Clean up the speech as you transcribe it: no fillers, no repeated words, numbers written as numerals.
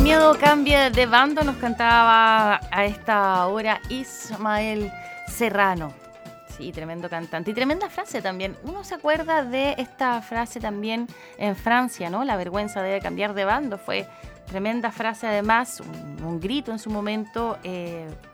miedo cambie de bando, nos cantaba a esta hora Ismael Serrano. Sí, tremendo cantante. Y tremenda frase también. Uno se acuerda de esta frase también en Francia, ¿no? La vergüenza debe cambiar de bando. Fue tremenda frase, además, un grito en su momento